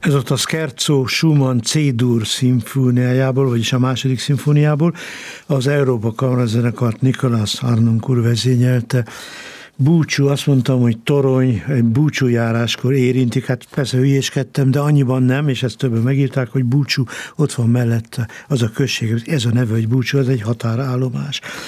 Ez ott a Scherzo Schumann C-dur szimfóniájából, vagyis a második szimfóniából, az Európa Kamarazenekart Nicolas Harnoncourt vezényelte. Búcsú, azt mondtam, hogy torony, egy búcsújáráskor érintik, hát persze hülyéskedtem, de annyiban nem, és ezt többen megírták, hogy Búcsú ott van mellette, az a község, ez a neve, hogy Búcsú, az egy határállomás.